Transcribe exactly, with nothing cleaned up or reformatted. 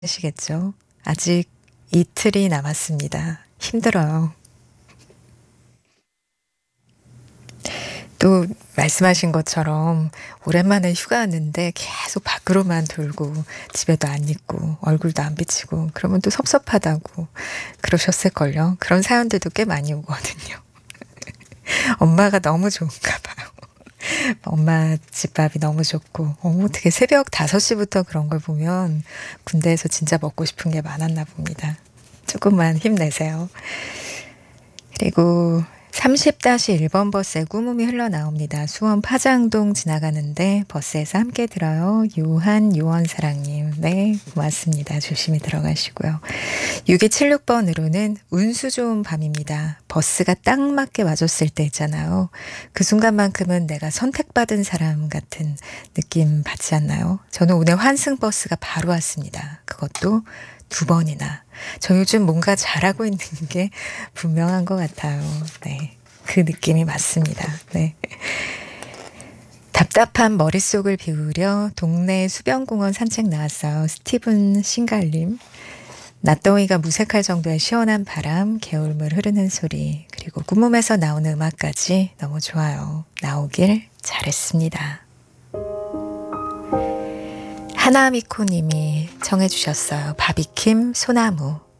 아시겠죠? 아직 이틀이 남았습니다. 힘들어요. 또 말씀하신 것처럼 오랜만에 휴가 왔는데 계속 밖으로만 돌고 집에도 안 있고 얼굴도 안 비치고 그러면 또 섭섭하다고 그러셨을걸요. 그런 사연들도 꽤 많이 오거든요. 엄마가 너무 좋은가 봐요. 엄마 집밥이 너무 좋고 어, 어떻게 새벽 다섯 시부터 그런 걸 보면 군대에서 진짜 먹고 싶은 게 많았나 봅니다. 조금만 힘내세요. 그리고 삼십 일 번 버스에 꾸문이 흘러나옵니다. 수원 파장동 지나가는데 버스에서 함께 들어요. 요한 요원사랑님. 네, 고맙습니다. 조심히 들어가시고요. 육이칠육 번으로는 운수 좋은 밤입니다. 버스가 딱 맞게 와줬을 때 있잖아요. 그 순간만큼은 내가 선택받은 사람 같은 느낌 받지 않나요? 저는 오늘 환승버스가 바로 왔습니다. 그것도 두 번이나. 저 요즘 뭔가 잘하고 있는 게 분명한 것 같아요. 네. 그 느낌이 맞습니다. 네. 답답한 머릿속을 비우려 동네 수변공원 산책 나왔어요. 스티븐 싱갈님. 낮더위가 무색할 정도의 시원한 바람, 개울물 흐르는 소리, 그리고 꿈夢에서 나오는 음악까지 너무 좋아요. 나오길 잘했습니다. 하나미코님이 청해 주셨어요. 바비킴 소나무.